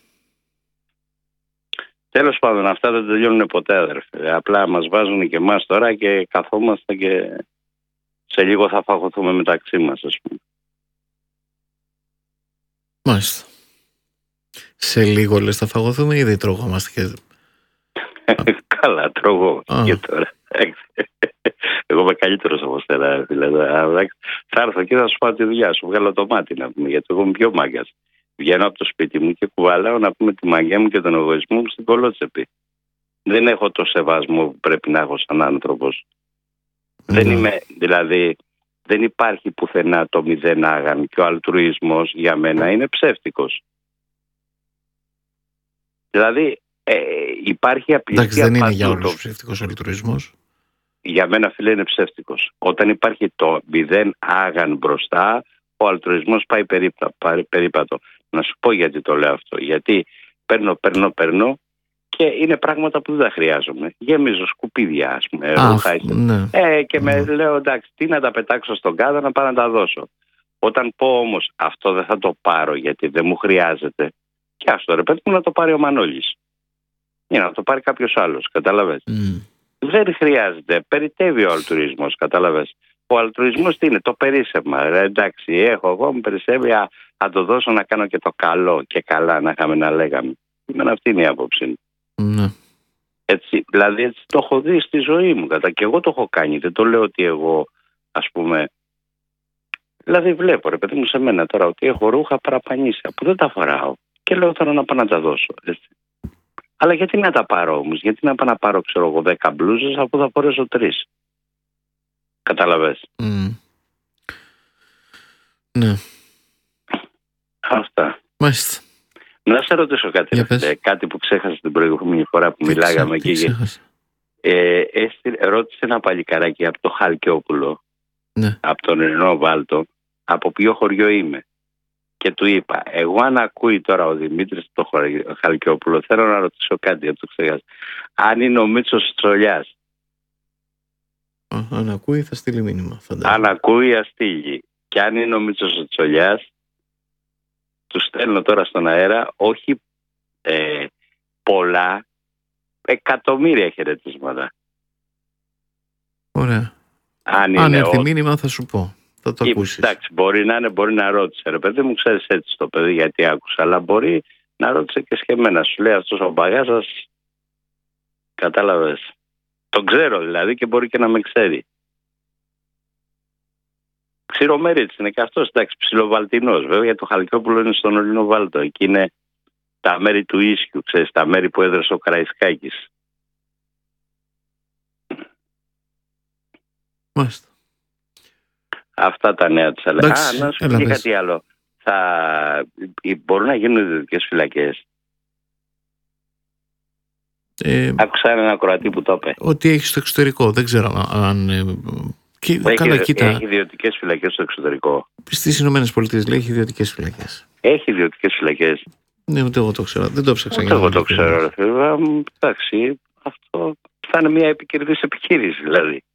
Τέλος πάντων, αυτά δεν τελειώνουν ποτέ, αδερφέ. Απλά μας βάζουν και εμάς τώρα και καθόμαστε και σε λίγο θα φαγωθούμε μεταξύ μας, ας πούμε. Μάλιστα. Σε λίγο λες θα φαγωθούμε ή δεν τρώγομαστε και... Καλά, τρώγω και τώρα. Εγώ είμαι καλύτερος από σένα, δηλαδή. Θα έρθω και θα σου πάω τη δουλειά σου, βγάλω το μάτι, να πούμε, γιατί εγώ είμαι πιο μάγκας. Βγαίνω από το σπίτι μου και κουβαλάω, να πούμε, τη μαγιά μου και τον εγωισμό μου στην κολότσεπη. Δεν έχω το σεβασμό που πρέπει να έχω σαν άνθρωπος. Mm. Δεν είμαι, δηλαδή, δεν υπάρχει πουθενά το μηδέν άγαν και ο αλτρουισμός για μένα είναι ψεύτικος. Δηλαδή, ε, υπάρχει απειλή. Εντάξει, δεν είναι για όλους ψεύτικος ο αλτρουισμός. Για μένα, φίλε, είναι ψεύτικος. Όταν υπάρχει το μηδέν άγαν μπροστά, ο αλτρουισμός πάει περίπατο. Να σου πω γιατί το λέω αυτό. Γιατί παίρνω, παίρνω, παίρνω και είναι πράγματα που δεν τα χρειάζομαι. Γεμίζω σκουπίδια, ας πούμε. Α, ναι. ε, και με ναι. λέω, εντάξει, τι να τα πετάξω στον κάδο, να πάω να τα δώσω. Όταν πω όμως αυτό δεν θα το πάρω γιατί δεν μου χρειάζεται, και αυτό, ρε παιδί μου, να το πάρει ο Μανώλης. Ή να το πάρει κάποιος άλλος, κατάλαβες. Mm. Δεν χρειάζεται. Περιτεύει ο αλτρουισμός, κατάλαβες. Ο αλτρουισμός τι είναι, το περίσσευμα. Ρε, εντάξει, έχω εγώ, μου περισσεύει, α, να το δώσω να κάνω και το καλό και καλά, να είχαμε να λέγαμε. Είμαι αυτή είναι η άποψη. Ναι. Έτσι, δηλαδή έτσι το έχω δει στη ζωή μου, κατά, και εγώ το έχω κάνει. Δεν το λέω ότι εγώ, ας πούμε. Δηλαδή βλέπω, ρε παιδί μου, σε μένα τώρα ότι έχω ρούχα παραπανίσια που δεν τα φοράω και λέω τώρα να πάω να τα δώσω. Έτσι. Αλλά γιατί να τα πάρω όμως, γιατί να πάω να πάρω, ξέρω εγώ, δέκα μπλούζες αφού θα φορέσω τρεις. Κατάλαβες. Mm. Ναι. Αυτά. Μάλιστα. Να σε ρωτήσω κάτι, ρε, κάτι που ξέχασα την προηγούμενη φορά που τι μιλάγαμε ξέ, εκεί. Ε, έστει, ρώτησε ένα παλικαράκι από το Χαλκιόπουλο, ναι. από τον Ρενό Βάλτο, από ποιο χωριό είμαι. Και του είπα, εγώ αν ακούει τώρα ο Δημήτρης το Χαλκιόπουλο, θέλω να ρωτήσω κάτι, αν το ξέχασα. Αν είναι ο Μίτσος Τσολιάς. Αν ακούει θα στείλει μήνυμα. Φαντάζομαι. Αν ακούει θα στείλει. Και αν είναι ο Μίτσος Τσολιάς, του στέλνω τώρα στον αέρα, όχι ε, πολλά, εκατομμύρια χαιρετίσματα. Ωραία. Αν, αν είναι έρθει ο... μήνυμα θα σου πω. Θα το ακούσεις. Εντάξει, μπορεί να είναι, μπορεί να ρώτησε. Ρε παιδί μου, ξέρεις έτσι το παιδί γιατί άκουσα, αλλά μπορεί να ρώτησε και σχεμένα. Σου λέει αυτός ο μπαγάσας, κατάλαβες. Τον ξέρω δηλαδή και μπορεί και να με ξέρει. Ξηρομέριτς είναι και αυτός, εντάξει, ψιλοβαλτινός. Βέβαια το Χαλκιόπουλο είναι στον Ορεινό Βάλτο. Εκεί είναι τα μέρη του ίσιου, ξέρεις, τα μέρη που έδρασε ο Καραϊσκάκης. Μάλιστα. Αυτά τα νέα της. Αλλά... Α, να σου πει κάτι άλλο. Θα... Μπορούν να γίνουν ιδιωτικές φυλακές. Ε, Άκουσα έναν ακροατή που το είπε. Ότι έχει στο εξωτερικό. Δεν ξέρω αν... Και, έχει, καλά, κοίτα. Έχει ιδιωτικές φυλακές στο εξωτερικό. Στις Ηνωμένες Πολιτείες λέει έχει ιδιωτικές φυλακές. Έχει ιδιωτικές φυλακές. Ναι, ούτε εγώ το ξέρω. Δεν το ψάξα. Ούτε εγώ το ξέρω. Ρε, φίλε. Εντάξει, αυτό θα είναι μια επικερδής επιχείρηση δηλαδή.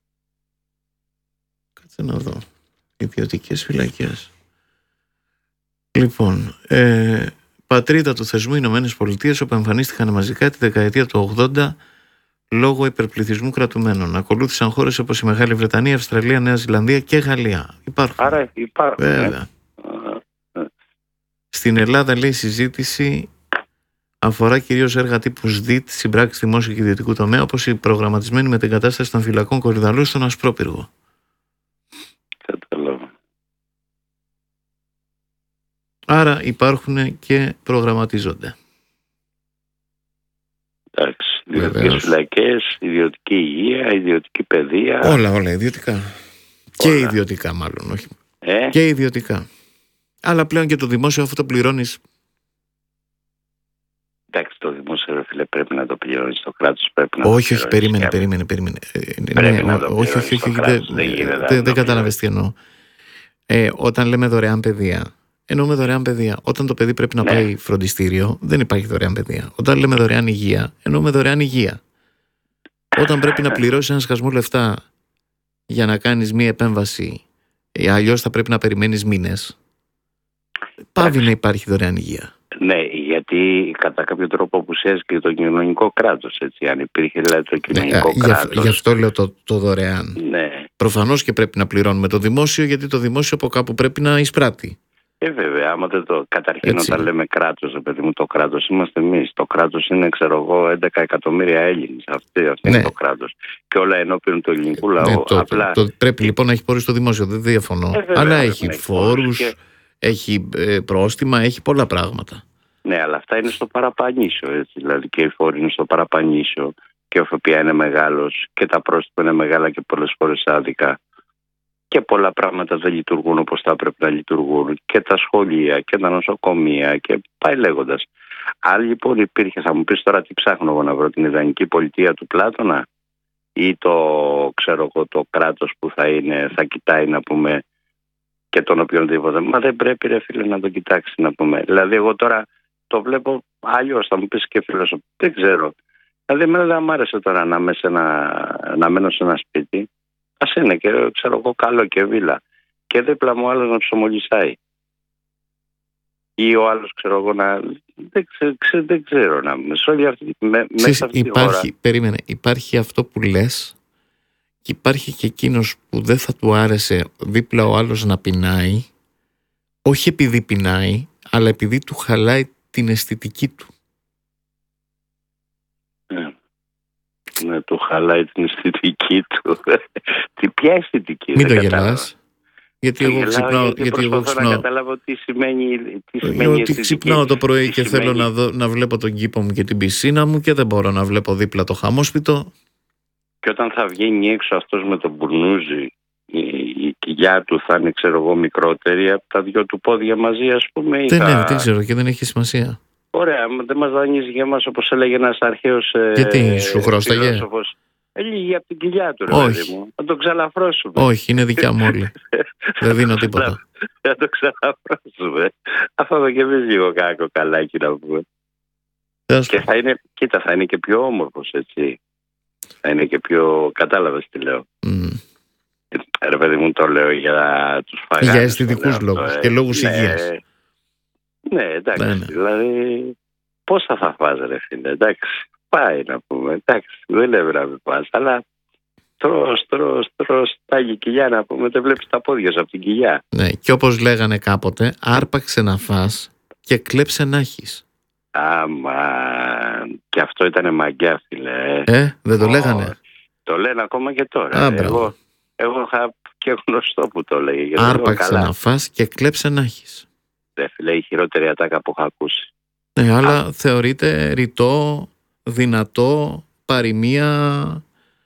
Κάτσε να δω. Ιδιωτικές φυλακές. Λοιπόν, ε, πατρίδα του θεσμού Ηνωμένες Πολιτείες, όπου εμφανίστηκαν μαζικά τη δεκαετία του ογδόντα λόγω υπερπληθυσμού κρατουμένων. Ακολούθησαν χώρες όπως η Μεγάλη Βρετανία, Αυστραλία, Νέα Ζηλανδία και Γαλλία. Υπάρχουν. Άρα υπάρχουν. Βέβαια. Ε. Στην Ελλάδα, λέει, η συζήτηση αφορά κυρίως έργα τύπου ΣΔΙΤ, συμπράξεις δημόσιου και ιδιωτικού τομέα, όπως η προγραμματισμένη μετεγκατάσταση των φυλακών Κορυδαλού στον Ασπρόπυργο. Καταλάβω. Άρα υπάρχουν και προγραμματίζονται. Εντάξει, ιδιωτικές φυλακές, ιδιωτική υγεία, ιδιωτική παιδεία. Όλα, όλα, ιδιωτικά. Όλα. Και ιδιωτικά μάλλον, όχι. Ε? Και ιδιωτικά. Αλλά πλέον και το δημόσιο αυτό το πληρώνεις Εντάξει, το δημόσιο ρε φίλε πρέπει να το πληρώνει, το κράτος πρέπει να όχι, το όχι, περίμενε, περίμενε, περίμενε. Πρέπει Ναι, να το όχι, όχι, όχι, δεν δε, δε κατάλαβες τι εννοώ. Ε, όταν λέμε δωρεάν παιδεία, εννοούμε δωρεάν παιδεία. Όταν το παιδί πρέπει να ναι. πάει φροντιστήριο, δεν υπάρχει δωρεάν παιδεία. Όταν λέμε δωρεάν υγεία, εννοούμε δωρεάν υγεία. Όταν πρέπει να πληρώσει ένα σκασμό λεφτά για να κάνεις μία επέμβαση, αλλιώς θα πρέπει να περιμένεις μήνες, πάβει να υπάρχει δωρεάν υγεία. Ναι, γιατί κατά κάποιο τρόπο απουσιάζει και το κοινωνικό κράτος, έτσι. Αν υπήρχε δηλαδή το κοινωνικό ναι, κράτος. Γι' αυτό λέω το, το δωρεάν. Ναι. Προφανώς και πρέπει να πληρώνουμε το δημόσιο, γιατί το δημόσιο από κάπου πρέπει να εισπράττει. Ε, βέβαια, άμα δεν το. Καταρχήν, έτσι. Όταν λέμε κράτος, παιδί μου, το κράτος είμαστε εμείς. Το κράτος είναι, ξέρω εγώ, έντεκα εκατομμύρια Έλληνες. Αυτή, αυτή ναι. είναι το κράτος. Και όλα ενώπιον του ελληνικού λαού. Ναι, το, Απλά... το, το, πρέπει λοιπόν να έχει πόρους στο δημόσιο, δεν διαφωνώ. Ε, βέβαια, αλλά έχει φόρους, και... έχει ε, πρόστιμα, έχει πολλά πράγματα. Ναι, αλλά αυτά είναι στο παραπανίσιο, έτσι. Δηλαδή και οι φόροι είναι στο παραπανίσιο και ο ΦΠΑ είναι μεγάλος και τα πρόστιμα είναι μεγάλα και πολλές φορές άδικα. Και πολλά πράγματα δεν λειτουργούν όπως θα έπρεπε να λειτουργούν. Και τα σχολεία και τα νοσοκομεία και πάει λέγοντας. Αν λοιπόν υπήρχε, θα μου πεις τώρα τι ψάχνω εγώ να βρω, την ιδανική πολιτεία του Πλάτωνα ή το, ξέρω εγώ, το κράτος που θα, είναι, θα κοιτάει να πούμε και τον οποιονδήποτε. Μα δεν πρέπει ρε φίλε να τον κοιτάξει να πούμε. Δηλαδή εγώ τώρα το βλέπω αλλιώς, θα μου πεις και φιλόσοφο. Δεν ξέρω. Δηλαδή εμένα δεν μ' άρεσε τώρα να, μέσα να, να μένω σε ένα σπίτι. Ας είναι και ξέρω εγώ καλό και βίλα. Και δίπλα μου άλλος να ψωμολισάει. Ή ο άλλος ξέρω εγώ να... Δεν, ξε, ξε, δεν ξέρω να... Σε όλη αυτή, με, Ξέρεις, μέσα αυτή υπάρχει, ώρα... περίμενε, υπάρχει αυτό που λες και υπάρχει και εκείνος που δεν θα του άρεσε δίπλα ο άλλος να πεινάει, όχι επειδή πεινάει, αλλά επειδή του χαλάει την αισθητική του. Ναι. Ναι, του χαλάει την αισθητική του. Τι ποια αισθητική? Μην το γελάς. Γιατί εγώ ξυπνάω. Γιατί, γιατί εγώ ξυπνάω. να καταλάβω τι σημαίνει, τι σημαίνει ότι αισθητική. Ξυπνάω το πρωί τι και σημαίνει... θέλω να, δω, να βλέπω τον κήπο μου και την πισίνα μου και δεν μπορώ να βλέπω δίπλα το χαμόσπιτο. Και όταν θα βγαίνει έξω αυτός με τον μπουρνούζι, η, η κοιλιά του θα είναι ξέρω εγώ μικρότερη από τα δυο του πόδια μαζί ας πούμε. Δεν, θα... ναι, δεν ξέρω και δεν έχει σημασία. Ωραία, δεν μας δανείζει για μας όπως έλεγε ένας αρχαίος γιατί ε, σου χρωστάγε? Λίγη από την κοιλιά του ρε παιδί μου. Να τον ξαλαφρώσουμε. Όχι, είναι δικιά μου όλη. Δεν δίνω τίποτα. Να το ξαλαφρώσουμε. Αυτό θα και εμείς λίγο κάκο καλάκι να πούμε. Και θα είναι, κοίτα, θα είναι και πιο όμορφος έτσι. Θα είναι και πιο, κατάλαβες τι λέω. Mm. Ρε παιδί μου το λέω για τους φαγάδες. Για αισθητικούς λόγους και λόγους ναι, υγείας. Ναι, εντάξει. Ναι, ναι. Δηλαδή, πώς θα θα φας ρε φίλε, εντάξει. Πάει να πούμε, εντάξει, δεν λέμε να μην πας, αλλά τρως, τρως, τρως, τάγει κοιλιά να πούμε, δεν βλέπεις τα πόδια σου από την κοιλιά. Ναι, και όπως λέγανε κάποτε, άρπαξε να φας και κλέψε να έχεις. Άμα, και αυτό ήτανε μαγκιά φίλε. Ε, δεν το oh, λέγανε. Το λένε ακόμα και τώρα. Α, εγώ, εγώ είχα και γνωστό που το λέγε. Άρπαξε να φας και κλέψε να έχεις. Δεν φίλε, η χειρότερη ατάκα που είχα ακούσει. Ναι, αλλά Α. θεωρείται ρητό, δυνατό, παροιμία,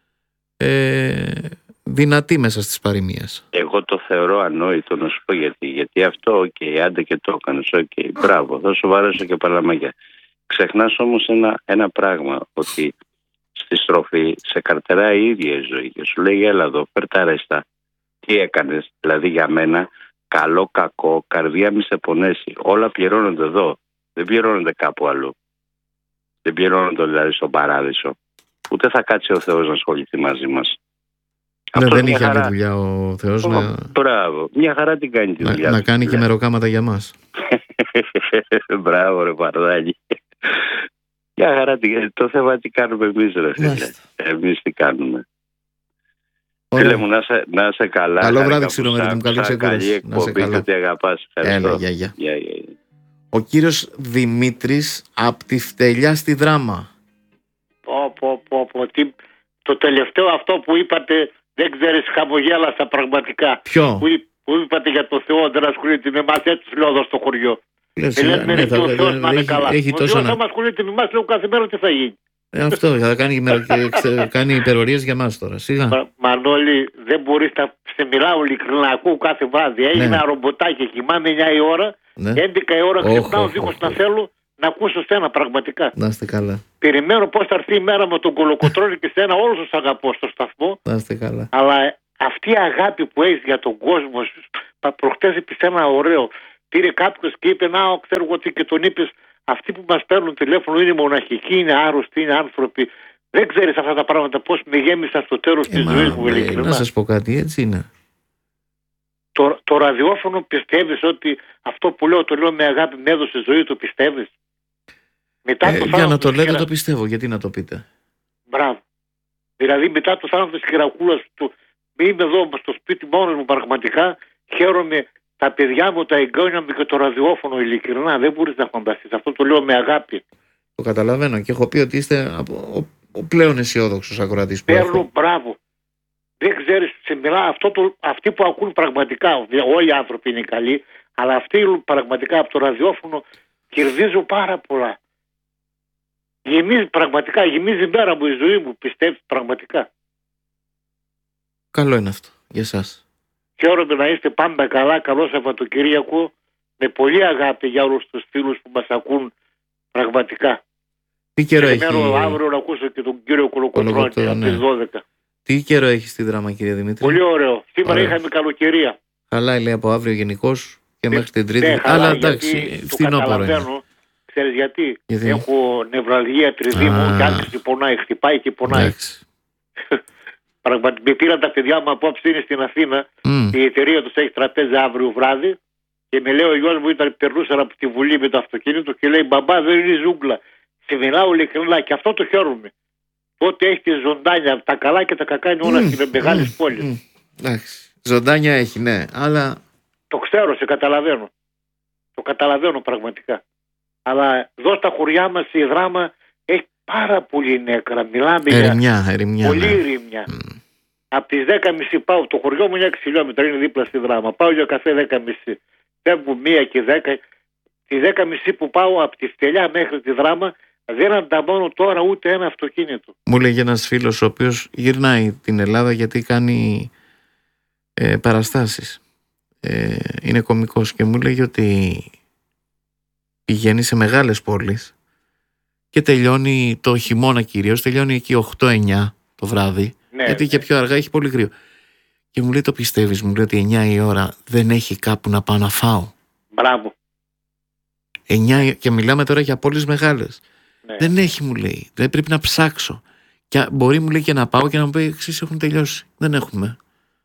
ε, δυνατή μέσα στις παροιμίες. Εγώ το θεωρώ ανόητο να σου πω γιατί. Γιατί αυτό, οκ, okay, άντε και το έκανες, οκ, okay, μπράβο, θα σου βαρέσω και παλαμάκια. Ξεχνάς όμως ένα, ένα πράγμα, ότι στη στροφή σε καρτεράει η ίδια η ζωή και σου λέει έλα εδώ, φέρ τα ρέστα. Τι έκανες, δηλαδή για μένα, καλό, κακό, καρδιά μη σε πονέσει. Όλα πληρώνονται εδώ, δεν πληρώνονται κάπου αλλού. Δεν πληρώνονται δηλαδή στον παράδεισο. Ούτε θα κάτσει ο Θεός να ασχοληθεί μαζί μας. Ναι, δεν είχε χαρά... άλλη δουλειά ο Θεός. Oh, να... Μπράβο, μια χαρά την κάνει τη να, δουλειά. Να κάνει και μεροκάματα για μας. Μπράβο ρε Παρδάκη. Μια χαρά την κάνει. Το θέμα τι κάνουμε εμείς ρε φίλε. Εμείς τι κάνουμε. Ωραία. Φίλε μου να σε, να σε καλά. Καλό βράδυ ξηρομέρι μου. Καλή ξεκούραση. Καλή εκπομπή και ότι αγαπάς. Έλα, γεια, γεια. Yeah, yeah, yeah. Ο κύριος Δημήτρης από τη Φτελιά στη Δράμα. Πω, πω, πω, πω. Τι... Το τελευταίο αυτό που είπατε, δεν ξέρεις, χαμογέλασα πραγματικά. Ποιο? Που, που είπατε για το Θεό, δεν ασχολείται με εμάς, έτσι λέω εδώ στο χωριό. Λες, ε, ναι, θα, ο Θεός να είναι καλά. Έχει ο Θεός άμα ασχολείται με εμάς, λέω κάθε μέρα τι θα γίνει. Ε, αυτό, θα κάνει, κάνει υπερορίες για μας τώρα, σιγά. Μα, Μανώλη, δεν μπορείς να σε μιλάω ειλικρινά, ακούω κάθε βράδυ. Έγινα ναι. ρομποτάκι, κοιμάμαι εννιά η ώρα, ναι. έντεκα η ώρα ξυπνάω δίχως να θέλω να ακούσω σένα πραγματικά. Να είστε καλά. Περιμένω πώς θα έρθει η μέρα με τον Κολοκοτρώνη και σένα, όλους τους αγαπώ στο σταθμό. Να είστε καλά. Αλλά αυτή η αγάπη που έχεις για τον κόσμο, προχτές είπες ένα ωραίο. Πήρε κάποιος και είπε, να ξέρω εγώ τι, και τον είπες, αυτοί που μας παίρνουν τηλέφωνο είναι μοναχικοί, είναι άρρωστοι, είναι άνθρωποι. Δεν ξέρεις αυτά τα πράγματα πώς με γέμισαν στο τέλος της ζωής μου. Ε, να σας πω κάτι, έτσι είναι. Το, το ραδιόφωνο, πιστεύεις ότι αυτό που λέω, το λέω με αγάπη, με έδωσε ζωή, το πιστεύεις? Μετά Ε, το για να το λέτε χειρα... το πιστεύω, γιατί να το πείτε. Μπράβο. Δηλαδή μετά το θάνατο της Χειρακούλας του, είμαι εδώ στο σπίτι μόνος μου πραγματικά, χαίρομαι τα παιδιά μου, τα εγγόνια μου και το ραδιόφωνο, ειλικρινά, δεν μπορείς να φανταστείς. Αυτό το λέω με αγάπη. Το καταλαβαίνω και έχω πει ότι είστε ο, ο πλέον αισιόδοξος ακροατής που Παίρνω, έχω. μπράβο. Δεν ξέρεις, σε μιλά, αυτό το, αυτοί που ακούν πραγματικά, όλοι οι άνθρωποι είναι καλοί, αλλά αυτοί πραγματικά από το ραδιόφωνο κερδίζω πάρα πολλά. Γεμίζει πραγματικά, γεμίζει η μέρα μου, η ζωή μου, πιστεύεις πραγματικά. Καλό είναι αυτό για εσάς. Χαίρομαι να είστε πάντα καλά, καλό Σαββατοκύριακο, με πολύ αγάπη για όλους τους φίλους που μας ακούν πραγματικά. Τι καιρό έχει... Περιμένω αύριο να ακούσω και τον κύριο Κολοκοτρώνη από ναι. τις δώδεκα. Τι καιρό έχει στη Δράμα, κύριε Δημήτρη? Πολύ ωραίο. Σήμερα Ωραίο. είχαμε καλοκαιρία. Χαλάει, λέει, από αύριο γενικώς και μέχρι την Τρίτη. Ναι, Αλλά χαλάει, εντάξει, γιατί το φθινόπωρο είναι. καταλαβαίνω. Ξέρεις γιατί? Γιατί? Έχω νευραλγία τριδί μου και άρχισε πονάει, χτυπάει και πονάει. Εντάξει. Πραγματικά με πήραν τα παιδιά μου απόψε, είναι στην Αθήνα. Mm. Η εταιρεία τους έχει τραπέζι αύριο βράδυ. Και με λέει ο γιος μου, ήταν, περνούσαν από τη Βουλή με το αυτοκίνητο και λέει, μπαμπά, δεν είναι ζούγκλα. Σε μιλάω ειλικρινά και αυτό το χαίρομαι. Ότι έχει τη ζωντάνια, τα καλά και τα κακά είναι όλα mm. στις μεγάλες mm. πόλεις. Mm. Εντάξει. Ζωντάνια έχει, ναι, αλλά... Το ξέρω, σε καταλαβαίνω. Το καταλαβαίνω πραγματικά. Αλλά εδώ στα χωριά μας η Δράμα έχει πάρα πολύ νέκρα. Μιλάμε ερημιά, για ερημιά, πολύ ναι. ερημιά. Mm. Από τις δέκα και μισή πάω, το χωριό μου είναι έξι χιλιόμετρα, είναι δίπλα στη Δράμα. Πάω για καφέ δέκα και μισή. Φεύγω μία και δέκα. Τη δέκα και μισή που πάω από τη Στελιά μέχρι τη Δράμα δεν ανταμώνω τώρα ούτε ένα αυτοκίνητο. Μου λέγει ένας φίλος ο οποίος γυρνάει την Ελλάδα γιατί κάνει ε, παραστάσεις. Ε, είναι κωμικός και μου λέγει ότι πηγαίνει σε μεγάλες πόλεις και τελειώνει το χειμώνα κυρίως, τελειώνει εκεί οκτώ εννιά το βράδυ, Ναι, γιατί ναι. και πιο αργά έχει πολύ κρύο. Και μου λέει, το πιστεύεις? Μου λέει ότι εννιά η ώρα δεν έχει κάπου να πάω να φάω. Μπράβο. εννιά και μιλάμε τώρα για πόλεις μεγάλες. Ναι. Δεν έχει, μου λέει. Δεν πρέπει να ψάξω. Και μπορεί, μου λέει, και να πάω και να μου πει, εξής έχουν τελειώσει. Δεν έχουμε.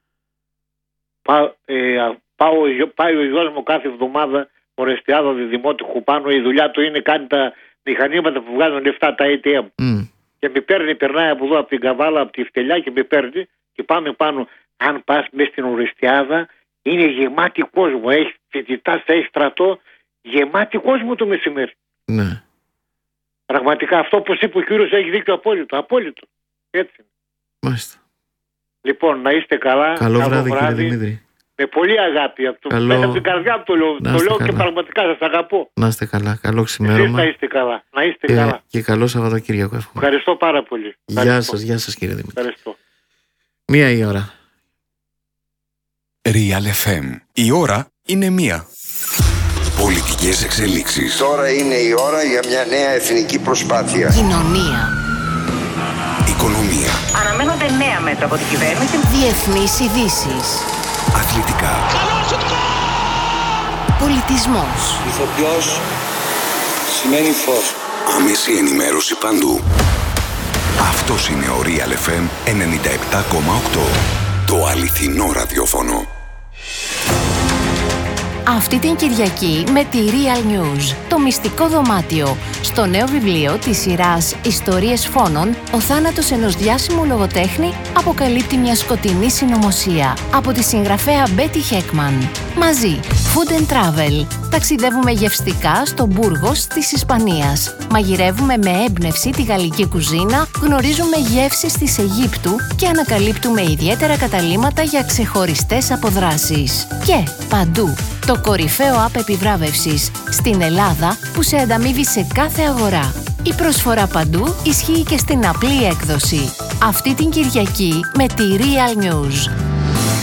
Πά, ε, πάω, πάει ο γιος μου κάθε εβδομάδα Ορεστιάδα Δημότυχου πάνω. Η δουλειά του είναι κάνει τα μηχανήματα που βγάζουν λεφτά, τα έι τι εμ. Mm. Και με παίρνει, περνάει από εδώ, από την Καβάλα, από τη Φτελιά και με παίρνει και πάμε πάνω. Αν πας μέσα στην Ορεστιάδα, είναι γεμάτη κόσμο. Έχει φοιτητάς, έχει στρατό, γεμάτη κόσμο το μεσημέρι. Ναι. Πραγματικά αυτό που είπε ο κύριος έχει δίκιο απόλυτο. Απόλυτο. Έτσι. Μάλιστα. Λοιπόν, να είστε καλά. Καλό βράδυ, κύριε Δημήτρη. Με πολύ αγάπη. Από το... Καλό... Μέσα από την καρδιά μου το λέω, Να το είστε λέω καλά. και πραγματικά σας αγαπώ. Να είστε καλά. Καλό Εσείς ξημέρωμα. να είστε καλά. Να είστε Και, καλά. και καλό Σαββατοκύριακο εύχομαι. Ευχαριστώ πάρα πολύ. Γεια Ευχαριστώ. σας, γεια σας, κύριε Δημήτρη. Ευχαριστώ. Μία η ώρα. Real εφ εμ. Η ώρα είναι μία. Πολιτικές εξελίξεις. Τώρα είναι η ώρα για μια νέα εθνική προσπάθεια. Κοινωνία. Οικονομία. Αναμένονται νέα μέτρα από την κυβέρνηση. Διεθνείς ειδήσεις. Αθλητικά. Πολιτισμός. Ηθοποιός σημαίνει φως. Άμεση ενημέρωση παντού. Αυτός είναι ο Real εφ εμ ενενήντα επτά κόμμα οκτώ. Το αληθινό ραδιόφωνο. Αυτή την Κυριακή με τη Real News, το μυστικό δωμάτιο. Στο νέο βιβλίο της σειράς «Ιστορίες φόνων», ο θάνατος ενός διάσημου λογοτέχνη αποκαλύπτει μια σκοτεινή συνωμοσία. Από τη συγγραφέα Μπέτι Χέκμαν. Μαζί, Food and Travel. Ταξιδεύουμε γευστικά στο Μπούργος της Ισπανίας. Μαγειρεύουμε με έμπνευση τη γαλλική κουζίνα, γνωρίζουμε γεύσεις της Αιγύπτου και ανακαλύπτουμε ιδιαίτερα καταλύματα για ξεχωριστές αποδράσεις. Και παντού, το κορυφαίο app επιβράβευσης στην Ελλάδα που σε ανταμείβει σε κάθε αγορά. Η προσφορά παντού ισχύει και στην απλή έκδοση. Αυτή την Κυριακή με τη Real News.